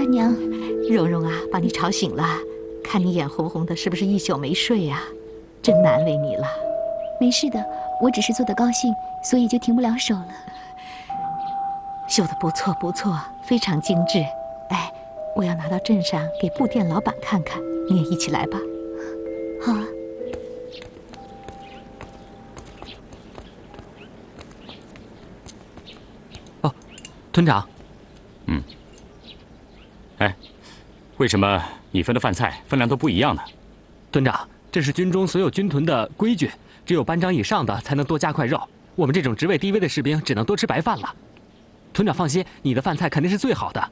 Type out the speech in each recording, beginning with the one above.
大娘， 蓉蓉啊，把你吵醒了，看你眼红红的，是不是一宿没睡呀？真难为你了。 没事的，我只是做得高兴，所以就停不了手了。 绣得不错不错，非常精致。哎，我要拿到镇上给布店老板看看，你也一起来吧。 好啊。 哦，屯长。 哎，为什么你分的饭菜分量都不一样呢？ 屯长，这是军中所有军屯的规矩，只有班长以上的才能多加块肉，我们这种职位低微的士兵只能多吃白饭了。屯长放心，你的饭菜肯定是最好的。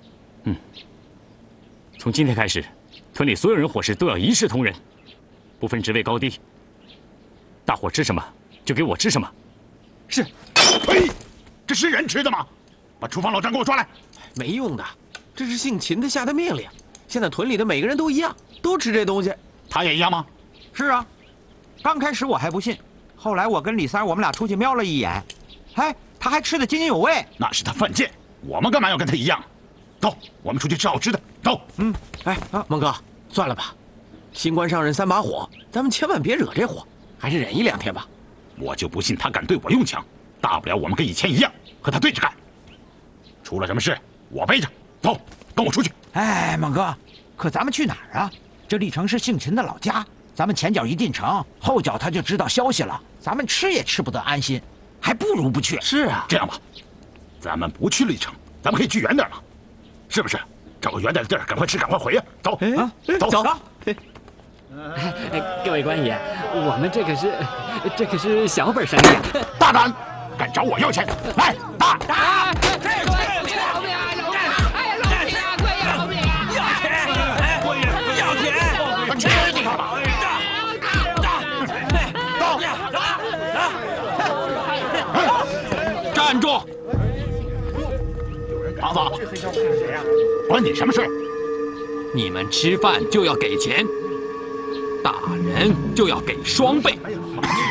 从今天开始，屯里所有人伙食都要一视同仁，不分职位高低。大伙吃什么就给我吃什么。 是。 呸！这是人吃的吗？把厨房老张给我抓来！ 没用的，这是姓秦的下的命令。现在屯里的每个人都一样，都吃这东西。 他也一样吗？ 是啊，刚开始我还不信，后来我跟李三我们俩出去瞄了一眼，哎，他还吃得津津有味。 那是他犯贱，我们干嘛要跟他一样？走，我们出去吃好吃的。走。 哎，孟哥，算了吧，新官上任3把火，咱们千万别惹这祸，还是忍1、2天吧。 我就不信他敢对我用枪，大不了我们跟以前一样，和他对着干。出了什么事，我背着。走，跟我出去。 哎，孟哥，可咱们去哪儿啊？这历城是姓秦的老家，咱们前脚一进城，后脚他就知道消息了，咱们吃也吃不得安心，还不如不去。 是啊， 这样吧，咱们不去历城，咱们可以去远点嘛，是不是？找个远点的地儿，赶快吃，赶快回呀！走，走。 各位官爷，我们这可是小本生意啊！ 大胆，敢找我要钱！来，打！ 站住！ 王子，关你什么事？ 你们吃饭就要给钱，打人就要给双倍。